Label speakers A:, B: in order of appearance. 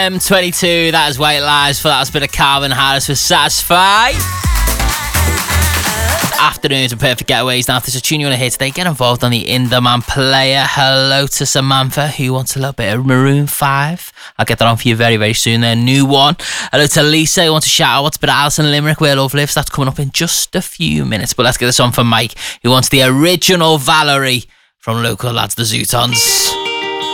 A: M22, that is White Lies. For that's a bit of Calvin Harris for Satisfy. Afternoons and Perfect Getaways. Now, if there's a tune you want to hear today, get involved on the In The Man player. Hello to Samantha, who wants a little bit of Maroon 5. I'll get that on for you very, very soon. Their new one. Hello to Lisa, who wants to shout out what's a bit of Alison Limerick, Where Love Lives. That's coming up in just a few minutes. But let's get this on for Mike, who wants the original Valerie from local lads, the Zootons.